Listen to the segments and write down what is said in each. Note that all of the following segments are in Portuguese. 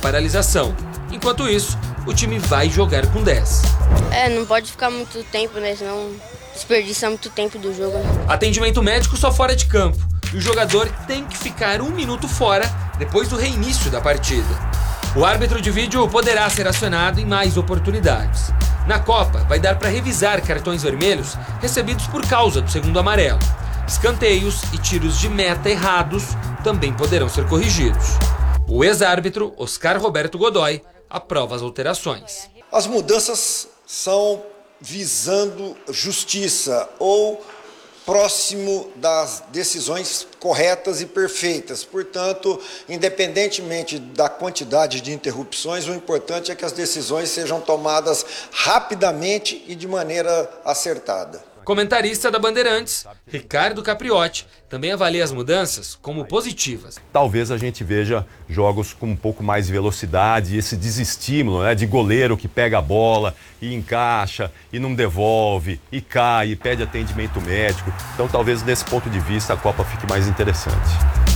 paralisação. Enquanto isso, o time vai jogar com 10. Não pode ficar muito tempo, né? Senão desperdiça muito tempo do jogo, né? Atendimento médico só fora de campo. E o jogador tem que ficar 1 minuto fora depois do reinício da partida. O árbitro de vídeo poderá ser acionado em mais oportunidades. Na Copa, vai dar para revisar cartões vermelhos recebidos por causa do segundo amarelo. Escanteios e tiros de meta errados também poderão ser corrigidos. O ex-árbitro, Oscar Roberto Godoy, aprova as alterações. As mudanças são visando justiça ou próximo das decisões corretas e perfeitas. Portanto, independentemente da quantidade de interrupções, o importante é que as decisões sejam tomadas rapidamente e de maneira acertada. Comentarista da Bandeirantes, Ricardo Capriotti, também avalia as mudanças como positivas. Talvez a gente veja jogos com um pouco mais de velocidade, esse desestímulo, né, de goleiro que pega a bola e encaixa e não devolve, e cai, e pede atendimento médico. Então talvez desse ponto de vista a Copa fique mais interessante.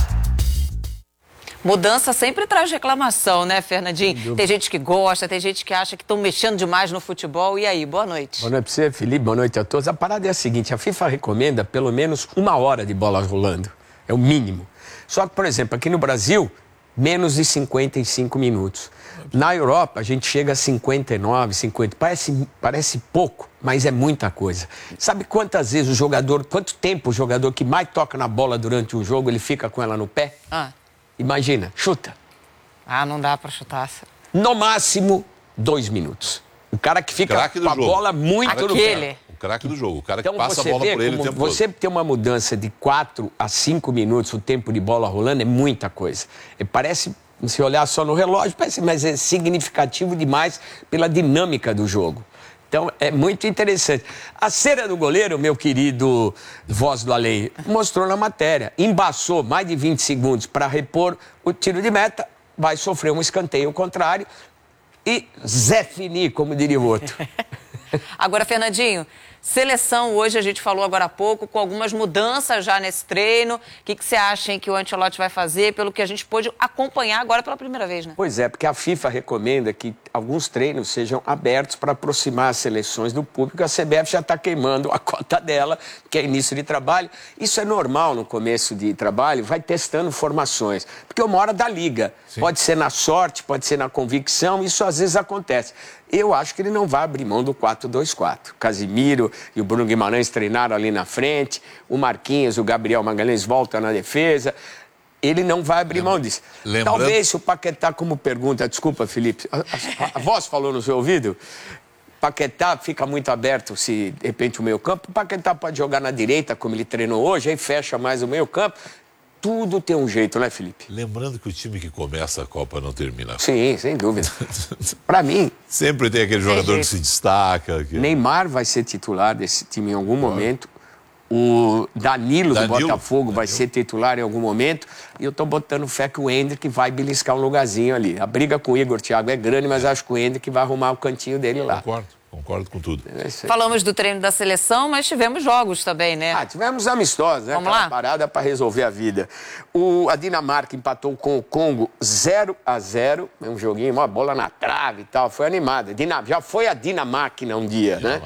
Mudança sempre traz reclamação, né, Fernandinho? Tem gente que gosta, tem gente que acha que estão mexendo demais no futebol. E aí, boa noite. Boa noite para você, Felipe. Boa noite a todos. A parada é a seguinte, a FIFA recomenda pelo menos 1 hora de bola rolando. É o mínimo. Só que, por exemplo, aqui no Brasil, menos de 55 minutos. Na Europa, a gente chega a 59, 50. Parece pouco, mas é muita coisa. Sabe quantas vezes quanto tempo o jogador que mais toca na bola durante um jogo, ele fica com ela no pé? Imagina, chuta. Não dá pra chutar. No máximo, 2 minutos. O cara que fica com a bola muito no pé. O craque do jogo, o cara então, que passa a bola por ele o tempo todo. Você ter uma mudança de 4 a 5 minutos, o tempo de bola rolando, é muita coisa. Parece, se olhar só no relógio, mas é significativo demais pela dinâmica do jogo. Então, é muito interessante. A cera do goleiro, meu querido Voz do Além, mostrou na matéria. Embaçou mais de 20 segundos para repor o tiro de meta, vai sofrer um escanteio contrário e Zé Fini, como diria o outro. Agora, Fernandinho, seleção hoje, a gente falou agora há pouco, com algumas mudanças já nesse treino. O que você acha, hein, que o Ancelotti vai fazer, pelo que a gente pôde acompanhar agora pela primeira vez, né? Pois é, porque a FIFA recomenda que alguns treinos sejam abertos para aproximar as seleções do público. A CBF já está queimando a cota dela, que é início de trabalho. Isso é normal no começo de trabalho, vai testando formações. Porque uma hora dá liga. Sim. Pode ser na sorte, pode ser na convicção, isso às vezes acontece. Eu acho que ele não vai abrir mão do 4-2-4. Casimiro e o Bruno Guimarães treinaram ali na frente, o Marquinhos, o Gabriel Magalhães voltam na defesa. Ele não vai abrir mão disso. Talvez se o Paquetá, como pergunta, desculpa, Felipe, a voz falou no seu ouvido, Paquetá fica muito aberto se, de repente, o meio-campo. O Paquetá pode jogar na direita, como ele treinou hoje, aí fecha mais o meio-campo. Tudo tem um jeito, né, Felipe? Lembrando que o time que começa a Copa não termina. Sim, sem dúvida. Para mim... Sempre tem aquele jogador que se destaca. Neymar vai ser titular desse time em algum momento. O Danilo do Botafogo vai ser titular em algum momento. E eu tô botando fé que o Hendrick vai beliscar um lugarzinho ali. A briga com o Igor, Thiago, é grande, mas acho que o Hendrick vai arrumar o cantinho dele lá. Concordo com tudo. Falamos do treino da seleção, mas tivemos jogos também, né? Tivemos amistosos, né? Vamos lá? Parada para resolver a vida. A Dinamarca empatou com o Congo 0-0. É um joguinho, uma bola na trave e tal. Foi animada. Já foi a Dinamáquina um dia, né?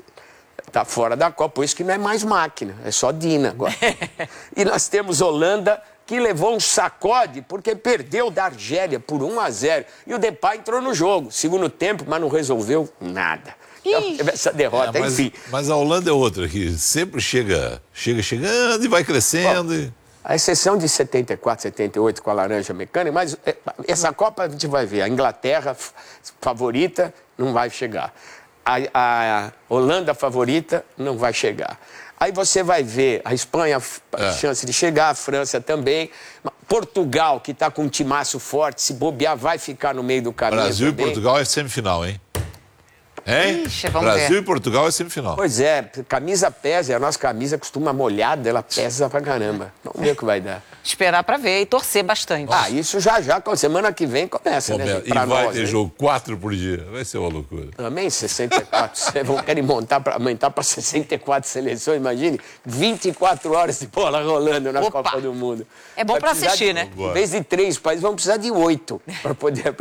Tá fora da Copa, por isso que não é mais máquina. É só Dina agora. E nós temos Holanda, que levou um sacode porque perdeu da Argélia por 1-0. E o Depay entrou no jogo, segundo tempo, mas não resolveu nada. Teve essa derrota, enfim. Mas a Holanda é outra, que sempre chega chegando e vai crescendo. Bom, a exceção de 74, 78 com a laranja mecânica, mas essa Copa a gente vai ver. A Inglaterra, favorita, não vai chegar. A Holanda, favorita, não vai chegar. Aí você vai ver a Espanha, chance de chegar, a França também. Portugal, que está com um timaço forte, se bobear, vai ficar no meio do caminho. Brasil também. E Portugal é semifinal, hein? Ixi, Brasil ver. E Portugal é semifinal. Pois é, camisa pesa, a nossa camisa costuma molhada, ela pesa pra caramba. Vamos ver o que vai dar. Esperar pra ver e torcer bastante. Isso já, semana que vem começa, né? E vai ter jogo 4 por dia, vai ser uma loucura. Também 64, vocês vão querer aumentar para 64 seleções, imagine, 24 horas de bola rolando na Copa do Mundo. É bom para assistir, né? Em vez de 3 países, vão precisar de 8 para poder